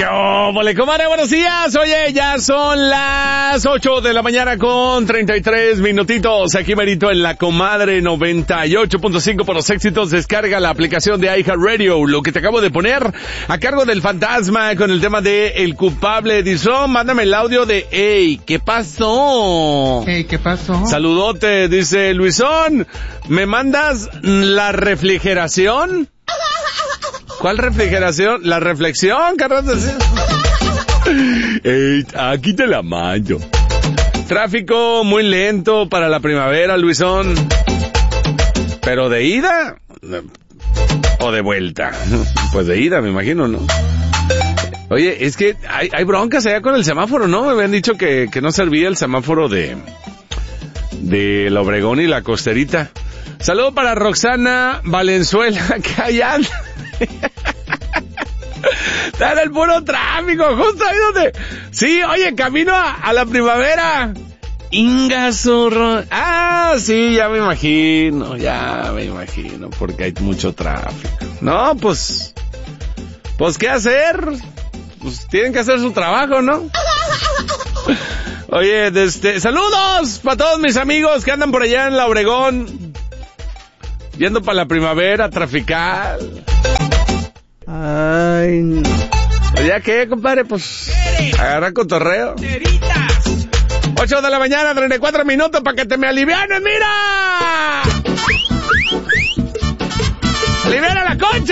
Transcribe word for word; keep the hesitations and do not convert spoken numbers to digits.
¿Qué óvole, comadre? Buenos días. Oye, ya son las ocho de la mañana con treinta y tres minutitos. Aquí merito en la comadre noventa y ocho punto cinco por los éxitos. Descarga la aplicación de iHeartRadio. Lo que te acabo de poner a cargo del fantasma con el tema de El Culpable. Edison, mándame el audio de Ey, ¿qué pasó? Ey, ¿qué pasó? Saludote, dice Luisón. ¿Me mandas la refrigeración? ¿Cuál refrigeración? La reflexión, Carlos. Ey, aquí te la mando. Tráfico muy lento para la primavera, Luisón. ¿Pero de ida? ¿O de vuelta? Pues de ida, me imagino, ¿no? Oye, es que hay, hay broncas allá con el semáforo, ¿no? Me habían dicho que, que no servía el semáforo de, de la Obregón y la Costerita. Saludo para Roxana Valenzuela, que allá anda. Está en el puro tráfico, justo ahí donde... Sí, oye, camino a, a la primavera. Ingasurro. Ah, sí, ya me imagino, ya me imagino, porque hay mucho tráfico. No, pues... Pues, ¿qué hacer? Pues tienen que hacer su trabajo, ¿no? Oye, este, saludos para todos mis amigos que andan por allá en la Obregón, yendo para la primavera, traficar. Ay, no. ¿Ya qué, compadre? Pues, agarra cotorreo. ocho de la mañana, treinta y cuatro minutos para que te me alivianes, mira. ¡Aliviana la concha!